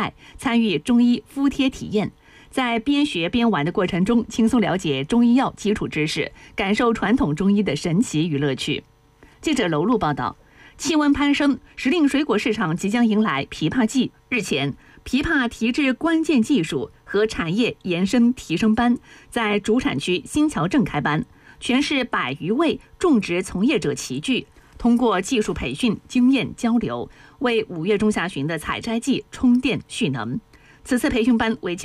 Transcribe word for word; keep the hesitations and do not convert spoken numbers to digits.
带，参与中医敷贴体验。在边学边玩的过程中，轻松了解中医药基础知识，感受传统中医的神奇与乐趣。记者娄璐报道。气温攀升，时令水果市场即将迎来枇杷季。日前，枇杷提质关键技术和产业延伸提升班在主产区新桥镇开班，全市百余位种植从业者齐聚，通过技术培训、经验交流，为五月中下旬的采摘季充电蓄能。此次培训班为期